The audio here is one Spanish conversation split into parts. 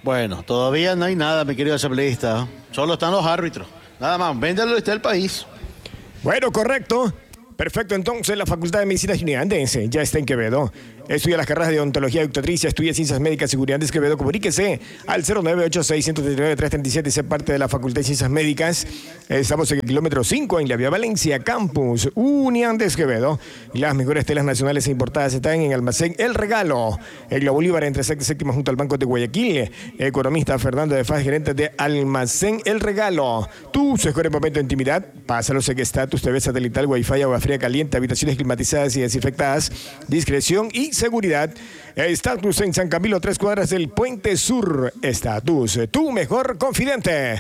Bueno, todavía no hay nada, mi querido asambleísta. Solo están los árbitros. Nada más, véndalo está el país. Bueno, correcto. Perfecto, entonces la Facultad de Medicina Estudiantense ya está en Quevedo. Estudia las carreras de odontología y obstetricia, estudia ciencias médicas y seguridad de Quevedo. Comuníquese al 0986-139-337 y sé parte de la Facultad de Ciencias Médicas. Estamos en el kilómetro 5 en la Vía Valencia, Campus Unión de Quevedo. Y las mejores telas nacionales e importadas están en Almacén El Regalo, en la Bolívar, entre sexta y séptima, junto al Banco de Guayaquil. Economista Fernando de Faz, gerente de Almacén El Regalo. Tu mejor momento de intimidad, pásalo, sé que Estatus, TV satelital, Wi-Fi, agua fría caliente, habitaciones climatizadas y desinfectadas, discreción y seguridad. Estatus en San Camilo, 3 cuadras del Puente Sur. Estatus, tu mejor confidente.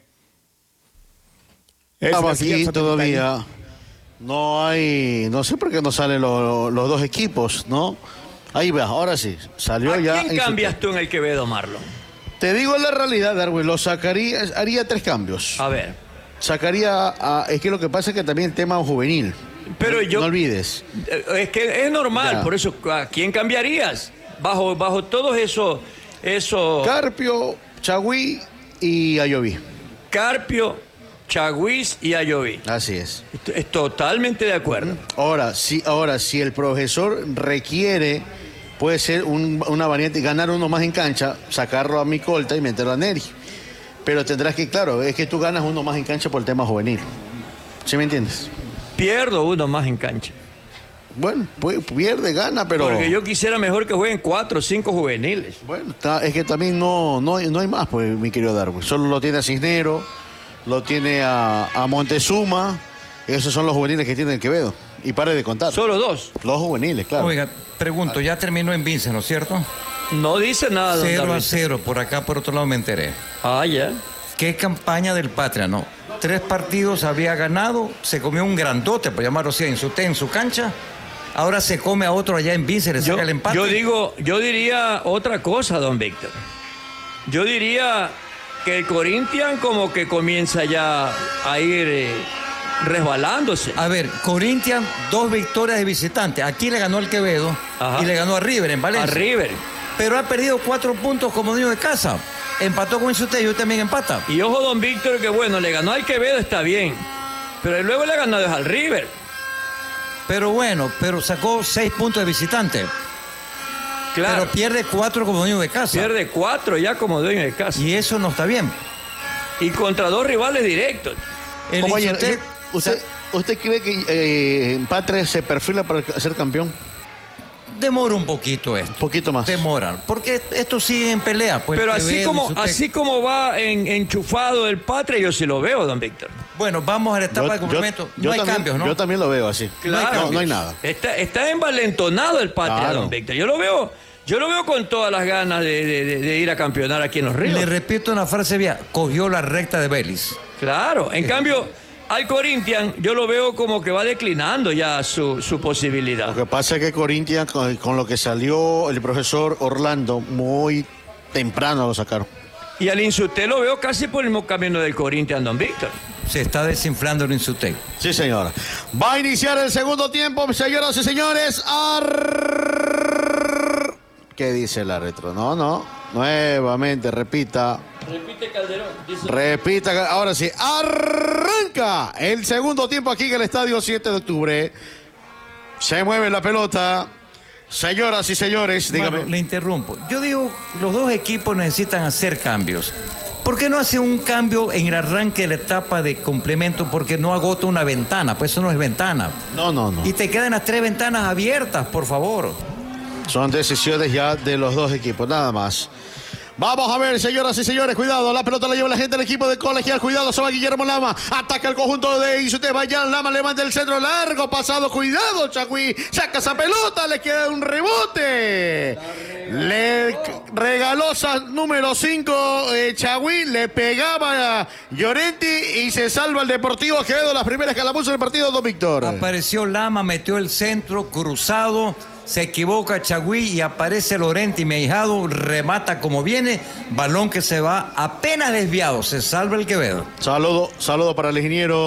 Estamos aquí todavía. No hay, no sé por qué no salen los dos equipos, ¿no? Ahí va, ahora sí, salió ¿A ya. quién cambias tú en el Quevedo, Marlon? Te digo la realidad, Darwin, lo sacaría, haría 3 cambios. A ver. Sacaría, es que lo que pasa es que también el tema juvenil. Pero no olvides. Es que es normal, Ya. por eso, ¿a quién cambiarías? Bajo todos esos... Carpio, Chagüí y Ayoví. Carpio, Chagüís y Ayoví. Así es. Es totalmente de acuerdo. Ahora, si el profesor requiere, puede ser una variante, ganar uno más en cancha, sacarlo a Micolta y meterlo a Neri. Pero tendrás que, claro, es que tú ganas uno más en cancha por el tema juvenil. ¿Sí me entiendes? Pierdo uno más en cancha. Bueno, pierde, gana, pero... Porque yo quisiera mejor que jueguen 4 o 5 juveniles. Bueno, es que también no hay más, pues, mi querido Darwin. Solo lo tiene a Cisnero, lo tiene a Montezuma. Esos son los juveniles que tiene el Quevedo. Y pare de contar. Solo 2. Los juveniles, claro. Oiga, pregunto, ya terminó en Vince, ¿no es cierto? No dice nada. 0-0, por acá por otro lado me enteré. Ah, ya. ¿Qué campaña del Patria, no? 3 partidos había ganado, se comió un grandote, por llamarlo así, en su cancha. Ahora se come a otro allá en Vince, le saca el empate. Yo diría otra cosa, don Víctor. Yo diría que el Corinthians como que comienza ya a ir resbalándose. A ver, Corinthians, 2 victorias de visitante. Aquí le ganó al Quevedo. Ajá. Y le ganó a River en Valencia. A River. Pero ha perdido 4 puntos como niño de casa. Empató con Insuté y hoy también empata. Y ojo, don Víctor, que bueno, le ganó al Quevedo, está bien. Pero luego le ha ganado al River. Pero bueno, sacó 6 puntos de visitante. Claro. Pero pierde 4 como dueño de casa. Pierde 4 ya como dueño de casa. Y eso no está bien. Y contra 2 rivales directos. Compañero, ¿usted cree que Patria se perfila para ser campeón? Demora un poquito esto. Un poquito más. Demora. Porque esto sigue en pelea. Pues, Pero Quevedo, así como va enchufado el Patria, yo sí lo veo, don Víctor. Bueno, vamos a la etapa de complemento. No hay cambios, ¿no? Yo también lo veo así. Claro. No hay nada. Está envalentonado el Patria, Claro. don Víctor. Yo lo veo con todas las ganas de ir a campeonar aquí en Los Ríos. Le repito una frase vieja. Cogió la recta de Vélez. Claro. En cambio, al Corinthians yo lo veo como que va declinando ya su posibilidad. Lo que pasa es que Corinthians, con lo que salió el profesor Orlando, muy temprano lo sacaron. Y al Insuté lo veo casi por el mismo camino del Corinthians, don Víctor. Se está desinflando el Insutec. Sí, señora. Va a iniciar el segundo tiempo, señoras y señores. ¿Qué dice el árbitro? No. Nuevamente, repita. Repite Calderón. Repita, ahora sí. Arranca el segundo tiempo aquí en el Estadio 7 de octubre. Se mueve la pelota. Señoras y señores, dígame. Bueno, le interrumpo. Yo digo, los 2 equipos necesitan hacer cambios. ¿Por qué no hace un cambio en el arranque de la etapa de complemento? Porque no agota una ventana, pues eso no es ventana. No. Y te quedan las 3 ventanas abiertas, por favor. Son decisiones ya de los 2 equipos, nada más. Vamos a ver, señoras y señores, cuidado, la pelota la lleva la gente del equipo de Colegial, cuidado, se va Guillermo Lama, ataca el conjunto de Insuté, Bayán Lama, levanta el centro largo, pasado, cuidado, Chagüí, saca esa pelota, le queda un rebote, le regaló número 5, Chagüí, le pegaba a Llorenti y se salva el Deportivo Quevedo, las primeras calabozos del partido, don Víctor. Apareció Lama, metió el centro, cruzado, se equivoca Chagüí y aparece Lorenti, Meijado, remata como viene, balón que se va apenas desviado, se salva el Quevedo. Saludo para el ingeniero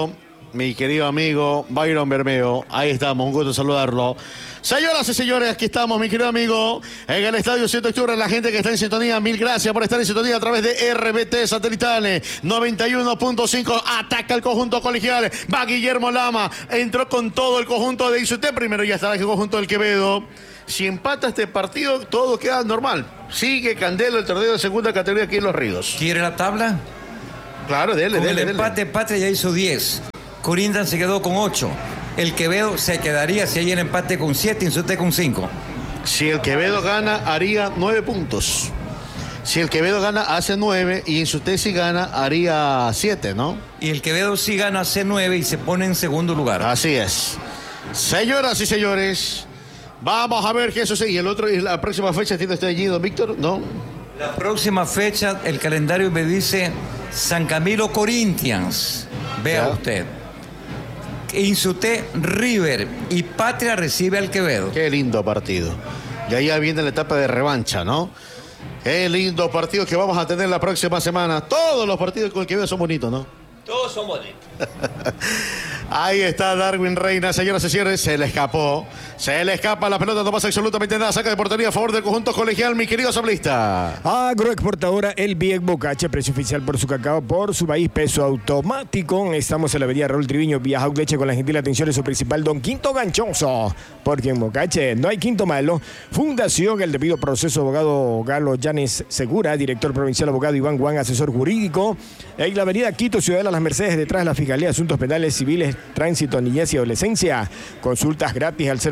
mi querido amigo Byron Bermeo. Ahí estamos, un gusto saludarlo. Señoras y señores, aquí estamos, mi querido amigo, en el Estadio 7 de Octubre. La gente que está en sintonía, mil gracias por estar en sintonía a través de RBT Satelital 91.5. Ataca el conjunto colegial. Va Guillermo Lama. Entró con todo el conjunto de Isute. Primero ya estará el conjunto del Quevedo. Si empata este partido, todo queda normal. Sigue Candelo el torneo de segunda categoría aquí en Los Ríos. ¿Quiere la tabla? Claro, dele. El empate, Patria ya hizo 10. Corinthians se quedó con 8. El Quevedo se quedaría si hay el empate con 7 y Insute con 5. Si el Quevedo gana, haría 9 puntos. Si el Quevedo gana, hace 9. Y Insute si gana, haría 7, ¿no? Y el Quevedo si gana, hace 9 y se pone en segundo lugar. Así es. Señoras y señores, vamos a ver qué sucede. ¿Y la próxima fecha tiene usted allí, don Víctor? ¿No? La próxima fecha, el calendario me dice San Camilo Corinthians. Vea ¿Ya? usted. Insute River y Patria recibe al Quevedo. Qué lindo partido. Y ahí ya viene la etapa de revancha, ¿no? Qué lindo partido que vamos a tener la próxima semana. Todos los partidos con el Quevedo son bonitos, ¿no? Todos son bonitos. Ahí está Darwin Reina, señoras y señores, se le escapó. Se le escapa la pelota, no pasa absolutamente nada. Saca de portería a favor del conjunto colegial, mi querido asamblista. Agroexportadora El Biec Bocache, precio oficial por su cacao, por su maíz, peso automático. Estamos en la avenida Raúl Triviño, vía Jauleche, con la gentil atención de su principal, don Quinto Ganchoso. Porque en Bocache no hay quinto malo. Fundación El Debido Proceso, abogado Galo Llanes Segura, director provincial, abogado Iván Guan, asesor jurídico. En la avenida Quito, Ciudadela Las Mercedes, detrás de la Fiscalía de Asuntos Penales, Civiles, Tránsito, Niñez y Adolescencia. Consultas gratis al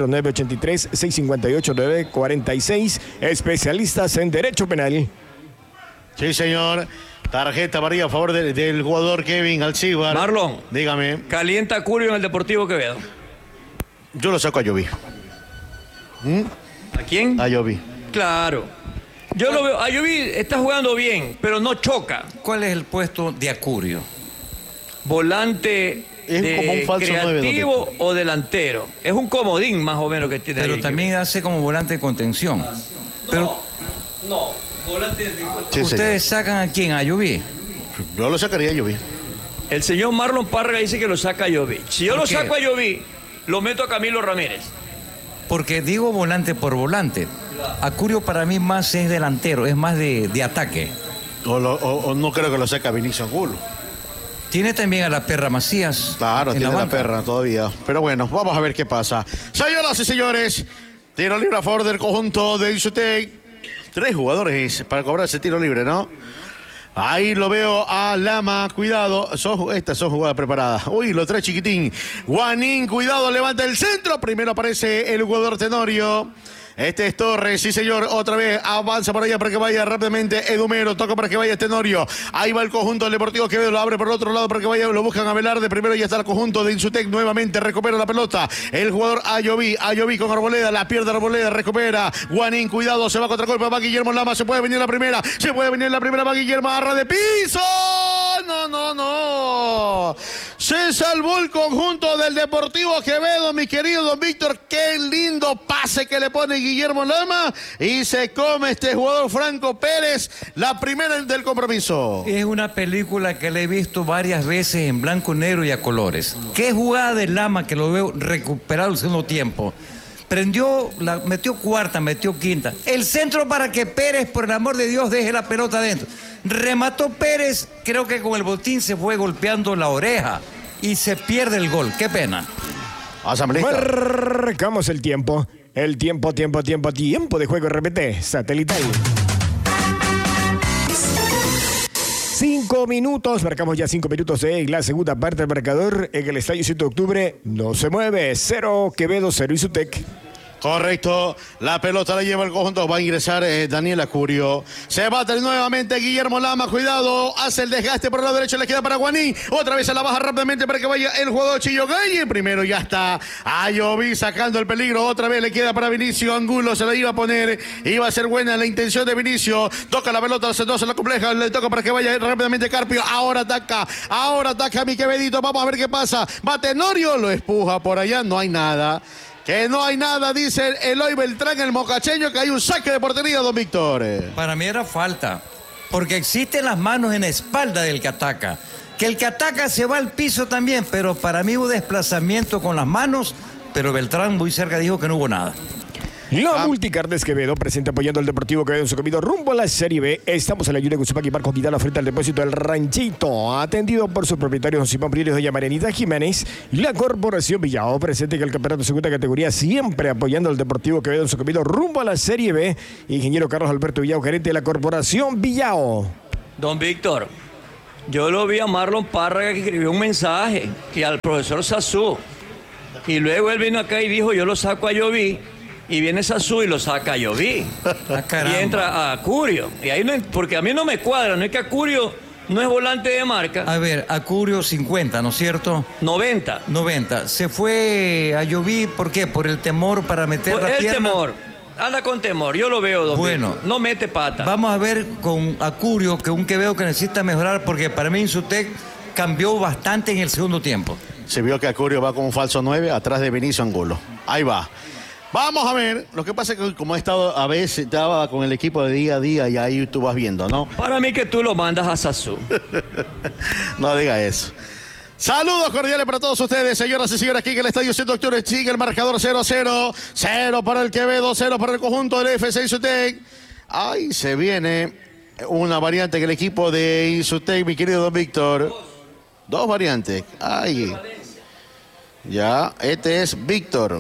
0983-658-946. Especialistas en Derecho Penal. Sí, señor. Tarjeta amarilla a favor del jugador Kevin Alcibar. Marlon. Dígame. Calienta Curio en el Deportivo Quevedo. Yo lo saco a Llovi. ¿A quién? A Llovi. Claro. Yo lo veo. Ayoví está jugando bien, pero no choca. ¿Cuál es el puesto de Acurio? Volante Es como un falso creativo o delantero. Es un comodín más o menos que tiene. Pero ahí. también hace como volante de contención. Pero No, volante de... Sí, ustedes sacan a quién, a Lloví. Yo lo sacaría a Llovi. El señor Marlon Párraga dice que lo saca a Ayoví. Si yo ¿Por lo qué? saco a Ayoví, lo meto a Camilo Ramírez. Porque digo volante por volante. Acurio para mí más es delantero, es más de ataque. O no creo que lo saque a Vinicio Angulo. Tiene también a la perra Macías. Claro, en tiene la banca. perra todavía. Pero bueno, vamos a ver qué pasa. Señoras y señores, tiro libre a favor del conjunto de Insute. 3 jugadores para cobrar ese tiro libre, ¿no? Ahí lo veo a Lama, cuidado. Estas son jugadas preparadas. Uy, lo trae chiquitín. Guanín, cuidado, levanta el centro. Primero aparece el jugador Tenorio. Este es Torres, sí señor, otra vez avanza por allá para que vaya rápidamente Edumero, toca para que vaya Tenorio, ahí va el conjunto del Deportivo Quevedo, lo abre por el otro lado para que vaya, lo buscan a Velarde, primero ya está el conjunto de Insutec, nuevamente recupera la pelota, el jugador Ayoví con Arboleda, la pierde Arboleda, recupera, Guanín, cuidado, se va contra golpe, va Guillermo Lama, se puede venir la primera, va Guillermo, agarra de piso, no, se salvó el conjunto del Deportivo Quevedo, mi querido don Víctor, qué lindo pase que le pone Guillermo Lama y se come este jugador Franco Pérez, la primera del compromiso. Es una película que le he visto varias veces en blanco, negro y a colores. Qué jugada de Lama que lo veo recuperado el segundo tiempo. Metió cuarta, metió quinta. El centro para que Pérez, por el amor de Dios, deje la pelota adentro. Remató Pérez, creo que con el botín se fue golpeando la oreja y se pierde el gol. Qué pena. Asambleísta. Marcamos el tiempo. El tiempo de juego RPT satelital. 5 minutos, marcamos ya 5 minutos en la segunda parte del marcador en el Estadio 7 de Octubre. No se mueve, 0 Quevedo, 0 Insutec. Correcto, la pelota la lleva el conjunto, va a ingresar Daniel Acurio, se bate nuevamente Guillermo Lama, cuidado, hace el desgaste por el lado derecho, le queda para Guanín, otra vez se la baja rápidamente para que vaya el jugador Chillogalle, primero ya está Ayoví sacando el peligro, otra vez le queda para Vinicio Angulo, se la iba a poner, iba a ser buena la intención de Vinicio, toca la pelota, se la compleja, le toca para que vaya rápidamente Carpio, ahora ataca mi Quevedito, vamos a ver qué pasa, va Tenorio, lo empuja por allá, no hay nada. Que no hay nada, dice Eloy Beltrán, el mocacheño, que hay un saque de portería, don Víctor. Para mí era falta, porque existen las manos en la espalda del que ataca. Que el que ataca se va al piso también, pero para mí hubo desplazamiento con las manos, pero Beltrán muy cerca dijo que no hubo nada. La Multicarnes Quevedo presente apoyando al Deportivo Quevedo en su camino rumbo a la Serie B. Estamos en la Yure Guzupaki Marcos Quintana frente al depósito del Ranchito. Atendido por su propietario Don Simón Briones, doña Marianita Jiménez. La Corporación Villao presente que el campeonato de segunda categoría siempre apoyando al Deportivo Quevedo en su camino rumbo a la Serie B. Ingeniero Carlos Alberto Villao, gerente de la Corporación Villao. Don Víctor, yo lo vi a Marlon Párraga que escribió un mensaje y al profesor Sazú. Y luego él vino acá y dijo, yo lo saco a Lloví. Y viene Sazú y lo saca a Lloví. Y entra a Curio. Y ahí no, porque a mí no me cuadra, no es que Acurio no es volante de marca. A ver, Acurio 50, ¿no es cierto? 90. 90. Se fue a Lloví, ¿por qué? Por el temor para meter la pierna. El temor. Anda con temor, yo lo veo, don Bueno, Víctor. No mete pata. Vamos a ver con Acurio, que un Quevedo que necesita mejorar, porque para mí Insutec cambió bastante en el segundo tiempo. Se vio que Acurio va con un falso 9 atrás de Benicio Angulo. Ahí va. Vamos a ver, lo que pasa es que como he estado a veces, estaba con el equipo de día a día y ahí tú vas viendo, ¿no? Para mí que tú lo mandas a Sazú. No diga eso. Saludos cordiales para todos ustedes, señoras y señores, aquí en el Estadio 100 de Octubre sigue el marcador 0-0. 0 para el Quevedo, 0 para el conjunto del FC Insutec. Ahí se viene una variante en el equipo de Insutec, mi querido don Víctor. Dos variantes. Ahí. Ya, este es Víctor.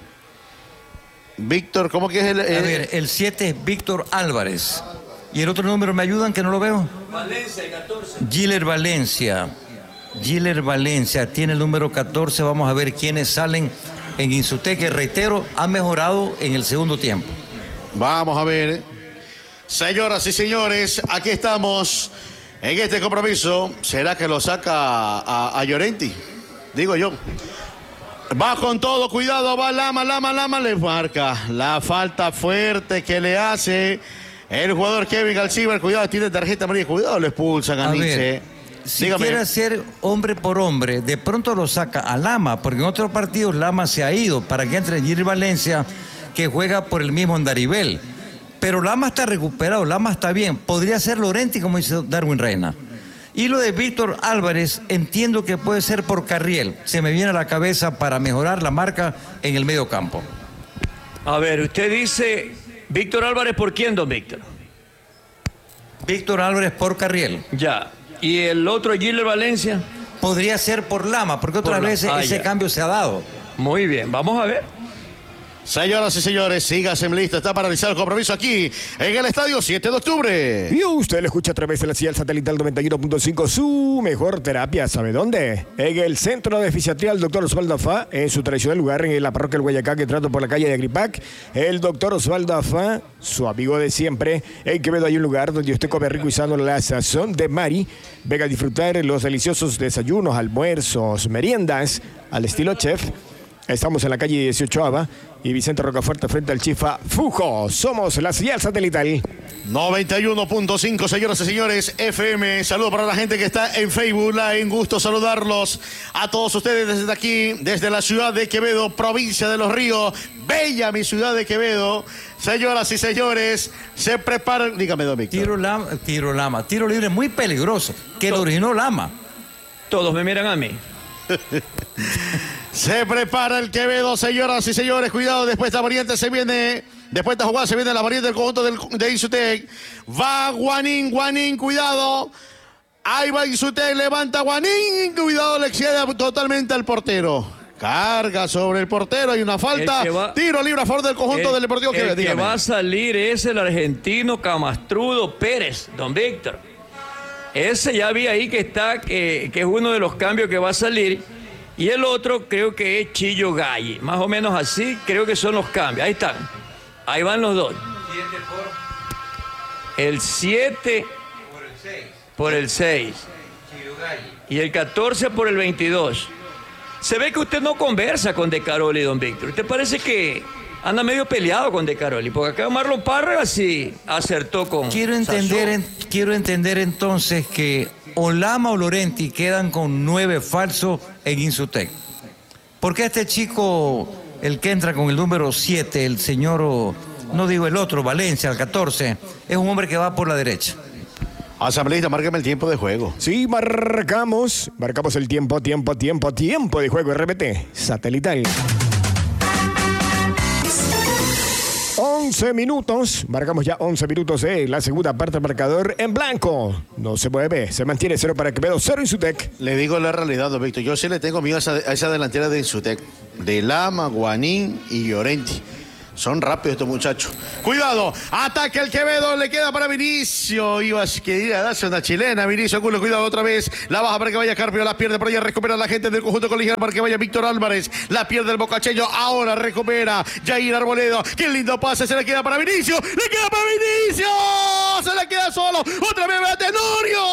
Víctor, ¿cómo que es el...? A ver, el 7 es Víctor Álvarez. ¿Y el otro número me ayudan que no lo veo? Valencia, el 14. Giller Valencia. Giller Valencia tiene el número 14. Vamos a ver quiénes salen en Insutec, que reitero, ha mejorado en el segundo tiempo. Vamos a ver. Señoras y señores, aquí estamos en este compromiso. ¿Será que lo saca a Llorenti? Digo yo. Va con todo, cuidado, va Lama, le marca la falta fuerte que le hace el jugador Kevin Galciber. Cuidado, tiene tarjeta amarilla, cuidado, lo expulsan a Nietzsche. Si quiere hacer hombre por hombre, de pronto lo saca a Lama, porque en otros partidos Lama se ha ido para que entre Giller Valencia, que juega por el mismo Andaribel. Pero Lama está recuperado, Lama está bien. Podría ser Lorenti, como dice Darwin Reina. Y lo de Víctor Álvarez, entiendo que puede ser por Carriel. Se me viene a la cabeza para mejorar la marca en el medio campo. A ver, usted dice Víctor Álvarez, ¿por quién, don Víctor? Víctor Álvarez por Carriel. Ya. ¿Y el otro, Giller Valencia? Podría ser por Lama, porque otras veces ese cambio se ha dado. Muy bien, vamos a ver. Señoras y señores, sígase en lista. Está paralizado el compromiso aquí en el Estadio 7 de Octubre. Y usted lo escucha a través de la señal satelital 91.5. Su mejor terapia, ¿sabe dónde? En el Centro de Fisiatría, el doctor Osvaldo Afá, en su tradicional lugar en la parroquia del Guayacán, que trato por la calle de Agripac. El doctor Osvaldo Afá, su amigo de siempre. En Quevedo hay un lugar donde usted come rico y sano la sazón de Mari. Venga a disfrutar los deliciosos desayunos, almuerzos, meriendas al estilo chef. Estamos en la calle 18ª y Vicente Rocafuerte frente al Chifa Fujo. Somos la señal satelital 91.5, señoras y señores, FM. Saludos para la gente que está en Facebook Live. Un gusto saludarlos a todos ustedes desde aquí, desde la ciudad de Quevedo, provincia de Los Ríos. Bella mi ciudad de Quevedo. Señoras y señores, se preparan. Dígame, don Víctor. Tiro libre muy peligroso, que lo originó Lama. Todos me miran a mí. Se prepara el Quevedo, señoras y señores. Cuidado, después esta variante se viene. Después de esta jugada se viene la variante del conjunto de Insutec. Va Guanín, cuidado. Ahí va Insutec, levanta Guanín. Cuidado, le excede totalmente al portero. Carga sobre el portero, hay una falta. Tiro libre a favor del conjunto del Deportivo Quevedo. El que va a salir es el argentino Camastrudo Pérez, don Víctor. Ese ya vi ahí que está, que es uno de los cambios que va a salir. Y el otro creo que es Chillo Galli. Más o menos así, creo que son los cambios. Ahí están. Ahí van los dos. El 7 por el 6. Y el 14 por el 22. Se ve que usted no conversa con De Caroli, don Víctor. ¿Usted parece que anda medio peleado con De Caroli? Porque acá Marlon Párraga sí acertó con... Quiero entender entonces que o Lama o Lorenti quedan con 9 falsos en Insutec. Porque este chico, el que entra con el número 7, el señor, no digo el otro, Valencia, el 14, es un hombre que va por la derecha. Asambleísta, márcame el tiempo de juego. Sí, marcamos el tiempo de juego. RPT, satelital. 11 minutos, marcamos ya 11 minutos la segunda parte del marcador en blanco. No se mueve, se mantiene 0 para Quevedo, 0 Insutec. Le digo la realidad, don Víctor, yo sí le tengo miedo a esa delantera de Insutec, de Lama, Guanín y Llorenti. Son rápidos estos muchachos. Cuidado, ataque el Quevedo, le queda para Vinicio. Iba a querer darse una chilena, Vinicio Angulo, cuidado otra vez. La baja para que vaya Carpio, la pierde por allá, recupera la gente del conjunto colegial para que vaya Víctor Álvarez. La pierde el bocacheño, ahora recupera Jair Arboleda. Qué lindo pase, se le queda para Vinicio. Le queda para Vinicio. Se le queda solo. Otra vez va Tenorio.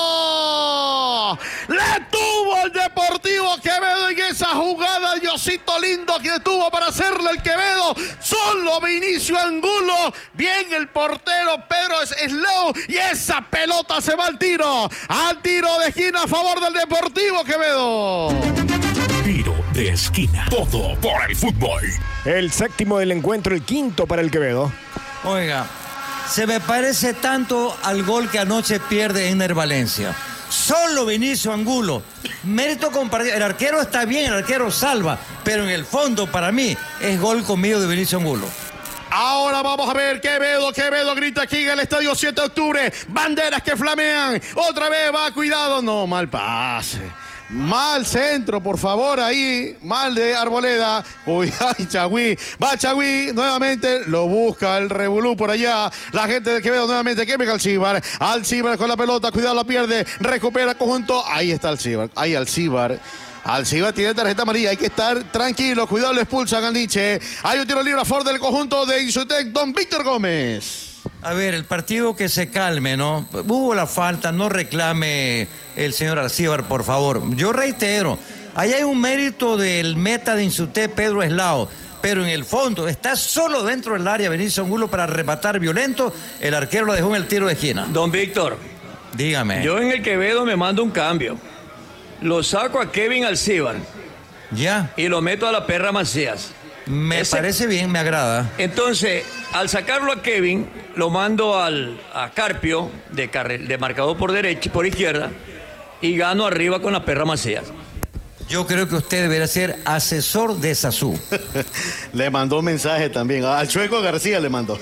Le tuvo el Deportivo Quevedo en esa jugada. Diosito lindo que tuvo para hacerle el Quevedo. Solo Vinicio Angulo. Bien el portero Pedro Slow. Y esa pelota se va al tiro. Al tiro de esquina a favor del Deportivo Quevedo. Tiro de esquina. Todo por el fútbol. El séptimo del encuentro, el quinto para el Quevedo. Oiga, se me parece tanto al gol que anoche pierde Ener Valencia. Solo Vinicio Angulo. Mérito compartido. El arquero está bien, el arquero salva. Pero en el fondo, para mí, es gol conmigo de Vinicio Angulo. Ahora vamos a ver, Quevedo grita aquí en el estadio 7 de octubre. Banderas que flamean. Otra vez va, cuidado. No, mal pase. Mal centro, por favor, ahí. Mal de Arboleda. Cuidado, Chagüí. Va Chagüí, nuevamente lo busca el revolú por allá. La gente de Quevedo nuevamente. Química Alcíbar. Alcíbar con la pelota, cuidado, la pierde. Recupera conjunto. Ahí está Alcíbar. Ahí Alcíbar. Alcíbar tiene tarjeta amarilla, hay que estar tranquilo. Cuidado, lo expulsan al Nietzsche. Hay un tiro libre a favor del conjunto de Insutec, don Víctor Gómez. A ver, el partido que se calme, ¿no? Hubo la falta, no reclame el señor Alcíbar, por favor. Yo reitero, ahí hay un mérito del meta de Insutec, Pedro Eslao, pero en el fondo está solo dentro del área Vinicio Angulo para rematar violento. El arquero lo dejó en el tiro de esquina. Don Víctor, dígame. yo en el Quevedo me mando un cambio. Lo saco a Kevin Alcíbar. Ya. Y lo meto a la perra Macías. Me parece bien, me agrada. Entonces, al sacarlo a Kevin, lo mando a Carpio, de marcador por derecha, por izquierda, y gano arriba con la perra Macías. Yo creo que usted debería ser asesor de Sasú. Le mandó un mensaje también. Al Chueco García le mandó.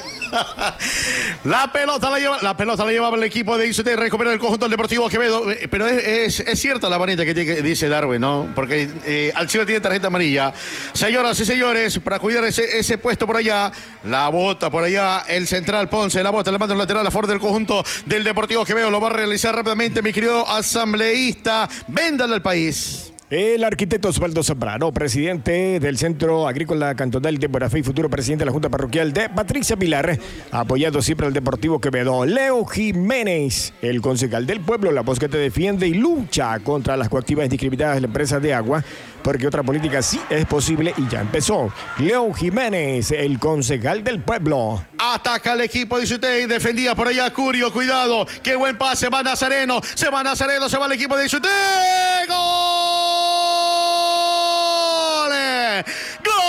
La pelota la lleva el equipo de Insutec, recupera el conjunto del Deportivo Quevedo. Pero es cierta la manita que dice Darwin, ¿no? Porque Alcíbar tiene tarjeta amarilla. Señoras y señores, para cuidar ese puesto por allá, la bota por allá, el central Ponce, la bota, le manda un lateral a favor del conjunto del Deportivo Quevedo. Lo va a realizar rápidamente, mi querido asambleísta. Véndale al país. El arquitecto Osvaldo Zambrano, presidente del Centro Agrícola Cantonal de Borafé y futuro presidente de la Junta Parroquial de Patricia Pilar, apoyando siempre al Deportivo Quevedo. Leo Jiménez, el concejal del pueblo, la voz que te defiende y lucha contra las coactivas indiscriminadas de la empresa de agua, porque otra política sí es posible y ya empezó. Leo Jiménez, el concejal del pueblo. Ataca el equipo de Insutec, defendía por allá Curio, cuidado, qué buen pase, va Nazareno, se va el equipo de Insutec. ¡Gol!